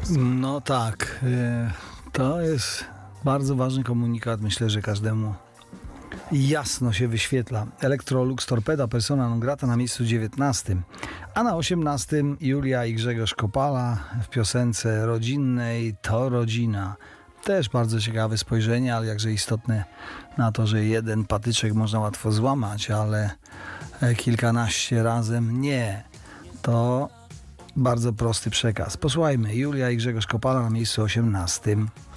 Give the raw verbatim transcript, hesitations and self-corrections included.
No tak, y, to jest bardzo ważny komunikat. Myślę, że każdemu jasno się wyświetla. Electrolux Torpeda Persona non grata na miejscu dziewiętnastym, a na osiemnastym Julia i Grzegorz Kopala w piosence rodzinnej To rodzina. Też bardzo ciekawe spojrzenie, ale jakże istotne na to, że jeden patyczek można łatwo złamać, ale kilkanaście razem nie. To bardzo prosty przekaz. Posłuchajmy. Julia i Grzegorz Kopala na miejscu osiemnastym.